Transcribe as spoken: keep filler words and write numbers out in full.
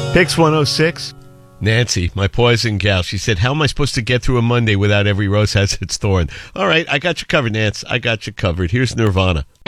Hicks one oh six. Nancy, my poison gal, she said, how am I supposed to get through a Monday without every rose has its thorn? All right, I got you covered, Nance. I got you covered. Here's Nirvana.